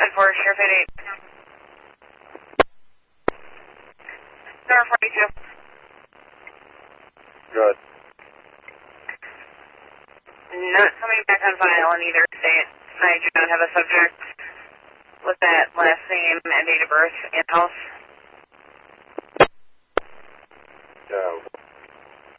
10-4, Sheriff 88. Star 42. Good. Not coming back on file in either state. I do not have a subject with that last name and date of birth in-house.